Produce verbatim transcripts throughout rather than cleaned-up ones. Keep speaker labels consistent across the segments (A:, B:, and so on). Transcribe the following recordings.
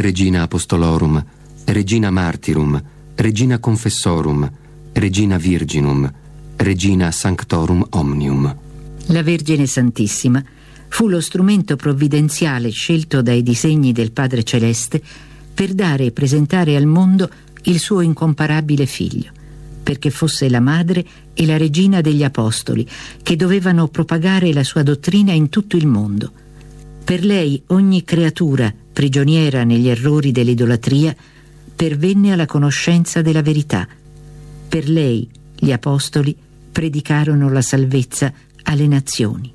A: Regina Apostolorum, Regina Martyrum, Regina Confessorum, Regina Virginum, Regina Sanctorum Omnium.
B: La Vergine Santissima fu lo strumento provvidenziale scelto dai disegni del Padre Celeste per dare e presentare al mondo il suo incomparabile figlio, perché fosse la madre e la regina degli apostoli che dovevano propagare la sua dottrina in tutto il mondo. Per lei ogni creatura, prigioniera negli errori dell'idolatria, pervenne alla conoscenza della verità. Per lei gli apostoli predicarono la salvezza alle nazioni.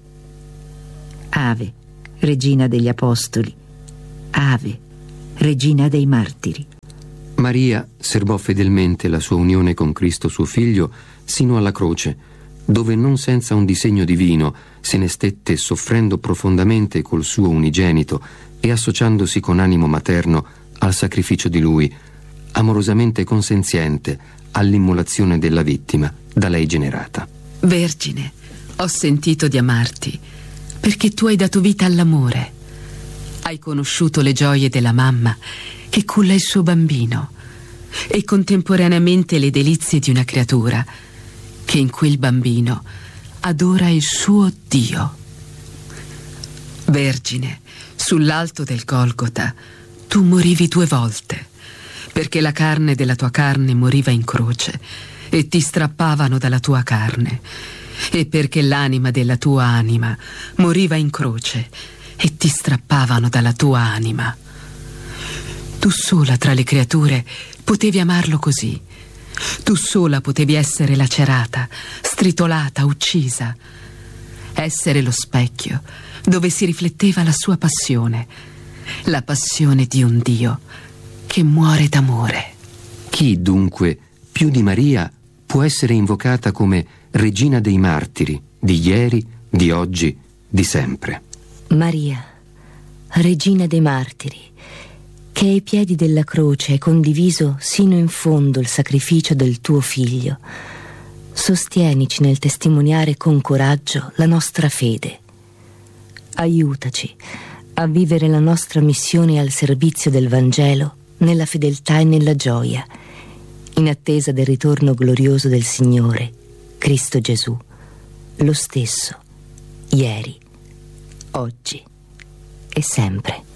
B: Ave, Regina degli Apostoli, Ave, Regina dei Martiri.
A: Maria serbò fedelmente la sua unione con Cristo suo Figlio sino alla croce, dove non senza un disegno divino se ne stette soffrendo profondamente col suo unigenito e associandosi con animo materno al sacrificio di Lui, amorosamente consenziente all'immolazione della vittima da lei generata.
C: Vergine, ho sentito di amarti perché tu hai dato vita all'amore. Hai conosciuto le gioie della mamma che culla il suo bambino e contemporaneamente le delizie di una creatura che in quel bambino adora il suo Dio. Vergine, sull'alto del Golgota tu morivi due volte, perché la carne della tua carne moriva in croce e ti strappavano dalla tua carne, e perché l'anima della tua anima moriva in croce e ti strappavano dalla tua anima. Tu sola tra le creature potevi amarlo così. Tu sola potevi essere lacerata, stritolata, uccisa. Essere lo specchio dove si rifletteva la sua passione, la passione di un Dio che muore d'amore.
A: Chi dunque, più di Maria, può essere invocata come Regina dei Martiri, di ieri, di oggi, di sempre?
D: Maria, Regina dei Martiri, che ai piedi della croce hai condiviso sino in fondo il sacrificio del tuo Figlio, sostienici nel testimoniare con coraggio la nostra fede. Aiutaci a vivere la nostra missione al servizio del Vangelo nella fedeltà e nella gioia, in attesa del ritorno glorioso del Signore, Cristo Gesù, lo stesso, ieri, oggi e sempre.